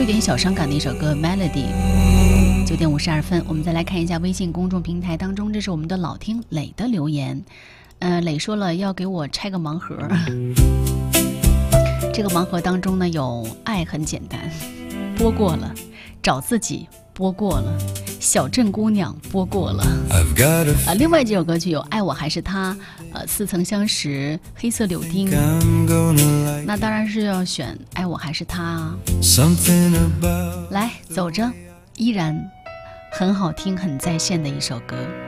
有点小伤感的一首歌 Melody。 9点52分，我们再来看一下微信公众平台当中，这是我们的老听磊的留言。磊说了要给我拆个盲盒，这个盲盒当中呢有爱很简单播过了，找自己播过了，小镇姑娘播过了，另外几首歌曲有爱我还是他，似曾相识，黑色柳丁，那当然是要选爱我还是他。来走着，依然很好听很在线的一首歌。